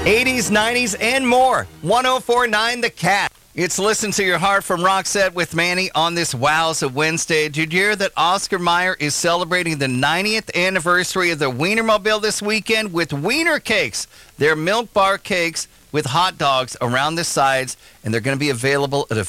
80s, 90s, and more. 104.9 The Cat. It's Listen to Your Heart from Roxette with Manny on this Wowza Wednesday. Did you hear that Oscar Mayer is celebrating the 90th anniversary of the Wienermobile this weekend with Wiener Cakes? They're milk bar cakes with hot dogs around the sides, and they're going to be available at a